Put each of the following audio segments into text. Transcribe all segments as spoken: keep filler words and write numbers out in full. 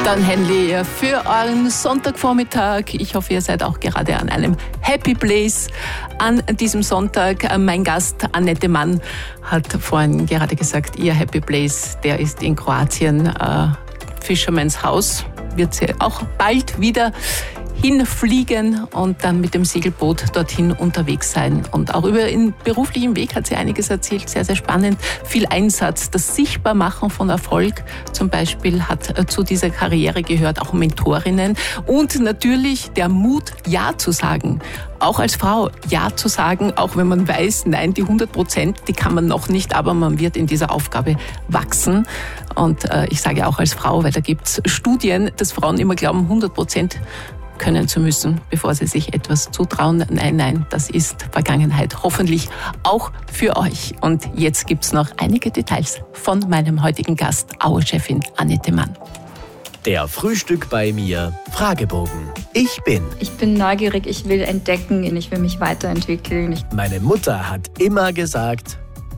Dann Henley für euren Sonntagvormittag. Ich hoffe, ihr seid auch gerade an einem Happy Place an diesem Sonntag. Mein Gast Annette Mann hat vorhin gerade gesagt, ihr Happy Place, der ist in Kroatien. Äh, Fisherman's House wird sie auch bald wieder hinfliegen und dann mit dem Segelboot dorthin unterwegs sein. Und auch über ihren beruflichen Weg hat sie einiges erzählt, sehr, sehr spannend. Viel Einsatz, das Sichtbarmachen von Erfolg zum Beispiel hat zu dieser Karriere gehört, auch Mentorinnen und natürlich der Mut, Ja zu sagen. Auch als Frau Ja zu sagen, auch wenn man weiß, nein, die hundert Prozent, die kann man noch nicht, aber man wird in dieser Aufgabe wachsen. Und äh, ich sage auch als Frau, weil da gibt es Studien, dass Frauen immer glauben, hundert Prozent können zu müssen, bevor sie sich etwas zutrauen. Nein, nein, das ist Vergangenheit. Hoffentlich auch für euch. Und jetzt gibt's noch einige Details von meinem heutigen Gast, Aue-Chefin Annette Mann. Der Frühstück bei mir Fragebogen. Ich bin. Ich bin neugierig, ich will entdecken, ich will mich weiterentwickeln. Ich Meine Mutter hat immer gesagt,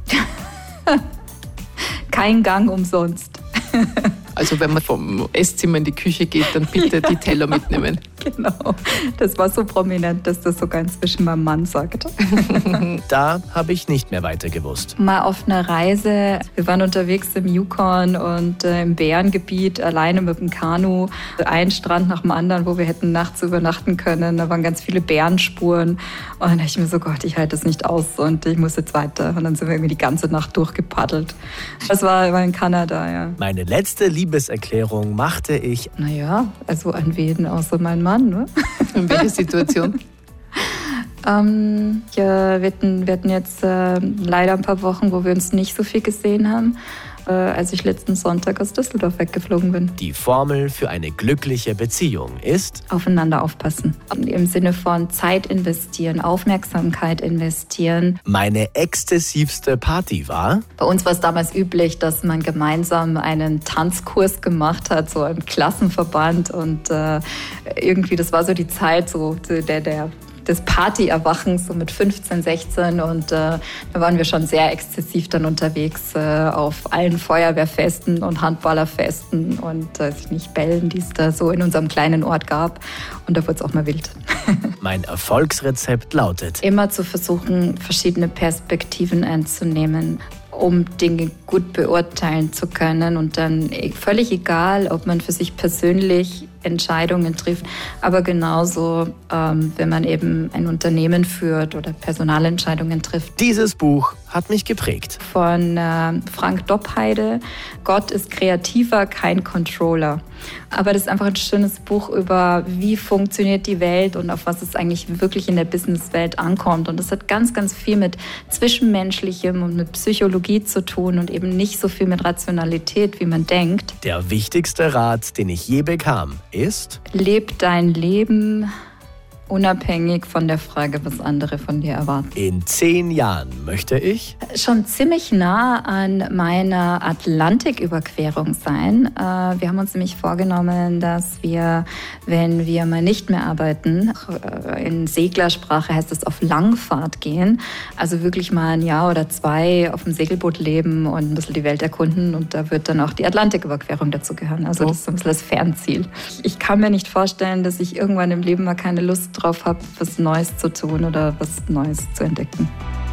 kein Gang umsonst. Also wenn man vom Esszimmer in die Küche geht, dann bitte die Teller mitnehmen. Genau, das war so prominent, dass das sogar inzwischen mein Mann sagt. Da habe ich nicht mehr weiter gewusst. Mal auf einer Reise, wir waren unterwegs im Yukon und äh, im Bärengebiet, alleine mit dem Kanu. Ein Strand nach dem anderen, wo wir hätten nachts übernachten können. Da waren ganz viele Bärenspuren. Und dann dachte ich mir so, Gott, ich halte das nicht aus und ich muss jetzt weiter. Und dann sind wir irgendwie die ganze Nacht durchgepaddelt. Das war, war in Kanada, ja. Meine letzte Liebeserklärung machte ich. Naja, also an wen außer mein Mann. Ne? In welcher Situation? ähm, ja, wir, hatten, wir hatten jetzt äh, leider ein paar Wochen, wo wir uns nicht so viel gesehen haben, äh, als ich letzten Sonntag aus Düsseldorf weggeflogen bin. Die Formel für eine glückliche Beziehung ist: Aufeinander aufpassen. Im Sinne von Zeit investieren, Aufmerksamkeit investieren. Meine exzessivste Party war. Bei uns war es damals üblich, dass man gemeinsam einen Tanzkurs gemacht hat, so im Klassenverband. Und äh, irgendwie, das war so die Zeit so der, der des Partyerwachens, so mit fünfzehn, sechzehn. Und äh, da waren wir schon sehr exzessiv dann unterwegs äh, auf allen Feuerwehrfesten und Handballerfesten und äh, nicht Bällen, die es da so in unserem kleinen Ort gab. Und da wurde es auch mal wild. Mein Erfolgsrezept lautet: Immer zu versuchen, verschiedene Perspektiven einzunehmen, um Dinge gut beurteilen zu können. Und dann völlig egal, ob man für sich persönlich Entscheidungen trifft, aber genauso, ähm, wenn man eben ein Unternehmen führt oder Personalentscheidungen trifft. Dieses Buch hat mich geprägt. Von äh, Frank Doppheide, Gott ist kreativer, kein Controller. Aber das ist einfach ein schönes Buch über, wie funktioniert die Welt und auf was es eigentlich wirklich in der Businesswelt ankommt. Und das hat ganz, ganz viel mit Zwischenmenschlichem und mit Psychologie zu tun und eben nicht so viel mit Rationalität, wie man denkt. Der wichtigste Rat, den ich je bekam, ist: Leb dein Leben unabhängig von der Frage, was andere von dir erwarten. In zehn Jahren möchte ich schon ziemlich nah an meiner Atlantiküberquerung sein. Wir haben uns nämlich vorgenommen, dass wir, wenn wir mal nicht mehr arbeiten, in Seglersprache heißt es auf Langfahrt gehen, also wirklich mal ein Jahr oder zwei auf dem Segelboot leben und ein bisschen die Welt erkunden, und da wird dann auch die Atlantiküberquerung dazu gehören. Also das ist ein bisschen das Fernziel. Ich kann mir nicht vorstellen, dass ich irgendwann im Leben mal keine Lust drauf habe, was Neues zu tun oder was Neues zu entdecken.